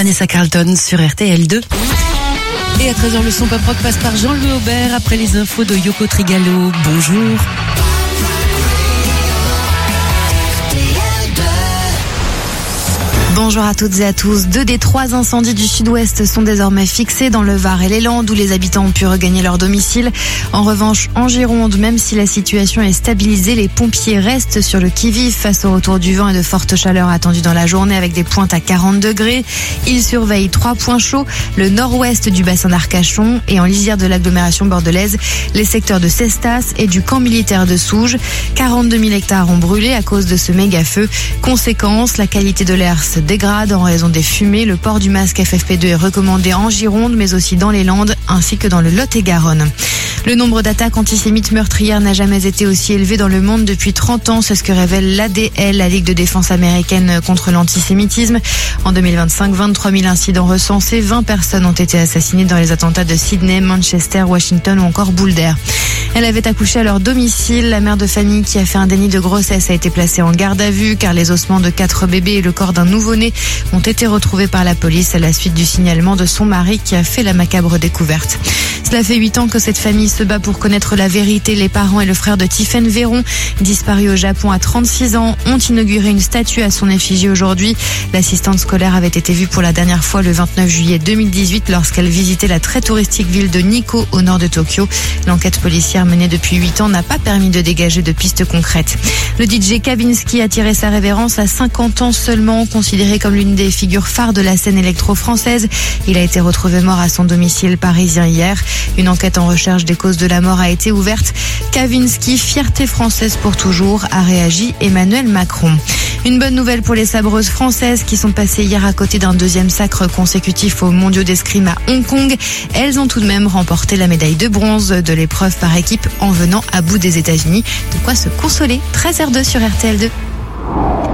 Vanessa Carlton sur RTL2. Et à 13h, le son pop rock passe par Jean-Louis Aubert après les infos de Yoko Trigalo. Bonjour. Bonjour à toutes et à tous. 2 des 3 incendies du sud-ouest sont désormais fixés dans le Var et les Landes où les habitants ont pu regagner leur domicile. En revanche, en Gironde, même si la situation est stabilisée, les pompiers restent sur le qui-vive face au retour du vent et de fortes chaleurs attendues dans la journée avec des pointes à 40 degrés. Ils surveillent 3 points chauds, le nord-ouest du bassin d'Arcachon et en lisière de l'agglomération bordelaise, les secteurs de Cestas et du camp militaire de Souges. 42 000 hectares ont brûlé à cause de ce méga-feu. Conséquence, la qualité de l'air se dégrade en raison des fumées. Le port du masque FFP2 est recommandé en Gironde, mais aussi dans les Landes, ainsi que dans le Lot-et-Garonne. Le nombre d'attaques antisémites meurtrières n'a jamais été aussi élevé dans le monde depuis 30 ans. C'est ce que révèle l'ADL, la Ligue de défense américaine contre l'antisémitisme. En 2025, 23 000 incidents recensés. 20 personnes ont été assassinées dans les attentats de Sydney, Manchester, Washington ou encore Boulder. Elle avait accouché à leur domicile. La mère de famille qui a fait un déni de grossesse a été placée en garde à vue car les ossements de 4 bébés et le corps d'un nouveau-né ont été retrouvés par la police à la suite du signalement de son mari qui a fait la macabre découverte. Cela fait 8 ans que cette famille se bat pour connaître la vérité. Les parents et le frère de Tiffaine Véron, disparu au Japon à 36 ans, ont inauguré une statue à son effigie aujourd'hui. L'assistante scolaire avait été vue pour la dernière fois le 29 juillet 2018 lorsqu'elle visitait la très touristique ville de Nikko au nord de Tokyo. L'enquête policière menée depuis 8 ans n'a pas permis de dégager de pistes concrètes. Le DJ Kavinsky a tiré sa révérence à 50 ans seulement, considéré comme l'une des figures phares de la scène électro-française. Il a été retrouvé mort à son domicile parisien hier. Une enquête en recherche des causes de la mort a été ouverte. Kavinsky, fierté française pour toujours, a réagi Emmanuel Macron. Une bonne nouvelle pour les sabreuses françaises qui sont passées hier à côté d'un 2e sacre consécutif aux mondiaux d'escrime à Hong Kong. Elles ont tout de même remporté la médaille de bronze de l'épreuve par équipe en venant à bout des États-Unis. De quoi se consoler. 13h02 sur RTL2.